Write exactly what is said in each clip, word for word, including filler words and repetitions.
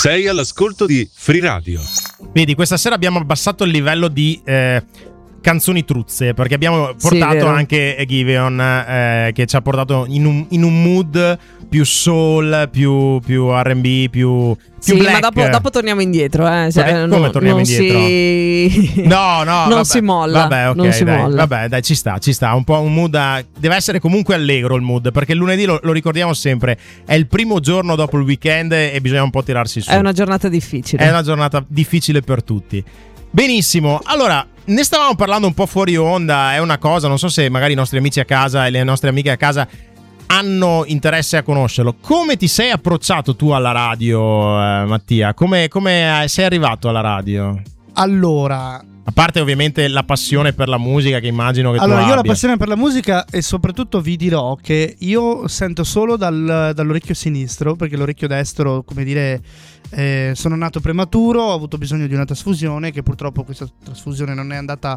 Sei all'ascolto di Free Radio. Vedi, questa sera abbiamo abbassato il livello di eh, canzoni truzze, perché abbiamo portato sì, anche Giveon, eh, che ci ha portato in un, in un mood più soul, più, più R and B, più, più sì, black. ma dopo, dopo torniamo indietro, eh. Cioè, Come, no, come torniamo non indietro? Si... No, no, non vabbè, si molla. Vabbè, ok, non si dai, molla. vabbè, dai, ci sta, ci sta. Un po' un mood a... deve essere comunque allegro il mood, perché il lunedì lo, lo ricordiamo sempre, è il primo giorno dopo il weekend e bisogna un po' tirarsi su. È una giornata difficile. È una giornata difficile per tutti. Benissimo, allora ne stavamo parlando un po' fuori onda. È una cosa, non so se magari i nostri amici a casa e le nostre amiche a casa hanno interesse a conoscerlo. Come ti sei approcciato tu alla radio, eh, Mattia? Come, come sei arrivato alla radio? Allora, a parte ovviamente la passione per la musica, che immagino che allora tu io abbia. la passione per la musica, e soprattutto vi dirò che io sento solo dal, dall'orecchio sinistro, perché l'orecchio destro, come dire, eh, sono nato prematuro, ho avuto bisogno di una trasfusione, che purtroppo questa trasfusione non è andata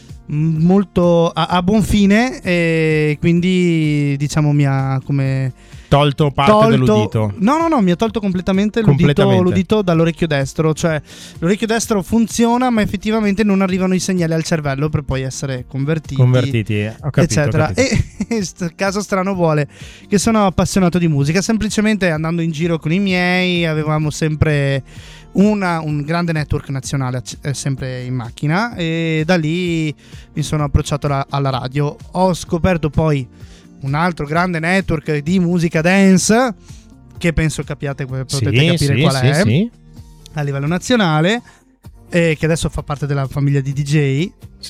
molto a, a buon fine, e quindi diciamo mi ha come tolto parte tolto, dell'udito. No, no, no, mi ha tolto completamente, completamente. L'udito, l'udito dall'orecchio destro. Cioè l'orecchio destro funziona, ma effettivamente non arrivano i segnali al cervello per poi essere convertiti, Convertiti, ho capito, eccetera. ho capito. E st- caso strano vuole che sono appassionato di musica. Semplicemente andando in giro con i miei avevamo sempre una, un grande network nazionale eh, sempre in macchina, e da lì mi sono approcciato la, alla radio. Ho scoperto poi un altro grande network di musica dance, che penso capiate, potete Sì, capire sì, qual sì, è, sì. a livello nazionale, eh, che adesso fa parte della famiglia di D J. Sì.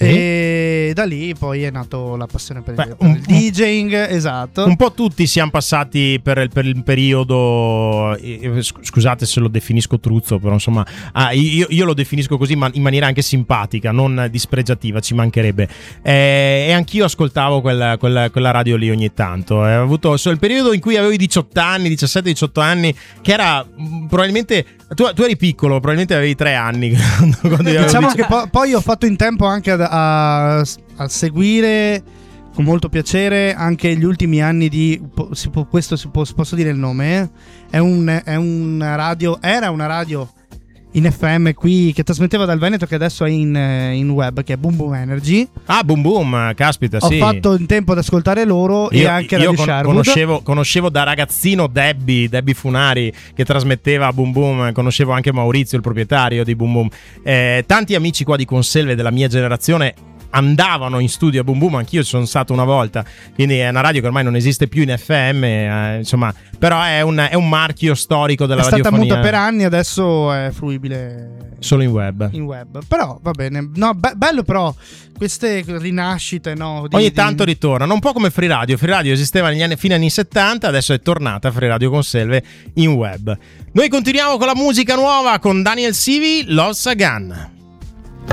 E da lì poi è nato la passione per, Beh, il, per un- il DJing, esatto. Un po' tutti siamo passati per il, per il periodo, eh, sc- scusate se lo definisco truzzo, però insomma ah, io, io lo definisco così, ma in maniera anche simpatica, non dispregiativa, ci mancherebbe. Eh, e anch'io ascoltavo quella, quella, quella radio lì ogni tanto. Eh, ho avuto so, il periodo in cui avevo diciotto anni, diciassette diciotto anni, che era mh, probabilmente tu, tu eri piccolo, probabilmente avevi tre anni quando io avevo Diciamo dici- che po- poi ho fatto in tempo anche a, a, a seguire con molto piacere anche gli ultimi anni di po- si può, questo si può, posso dire il nome, eh? È un è una radio, era una radio in F M qui che trasmetteva dal Veneto, che adesso è in, in web, che è Boom Boom Energy. Ah, Boom Boom, caspita, Ho sì. fatto in tempo ad ascoltare loro Io, e anche io Radio con- Sherwood. conoscevo, conoscevo da ragazzino Debbie, Debbie Funari, che trasmetteva Boom Boom. Conoscevo anche Maurizio, il proprietario di Boom Boom. Eh, tanti amici qua di Conselve della mia generazione andavano in studio a Boom Boom, anch'io ci sono stato una volta, quindi è una radio che ormai non esiste più in F M, eh, insomma, però è un, è un marchio storico della è stata radiofonia. muta per anni, adesso è fruibile solo in web. in web. Però va bene, no, be- bello però queste rinascite, no, di- Ogni di- tanto ritornano, un po' come Free Radio. Free Radio esisteva negli anni, fine anni settanta, adesso è tornata Free Radio Conselve in web. Noi continuiamo con la musica nuova con Daniel Sivi, Lost Sagan.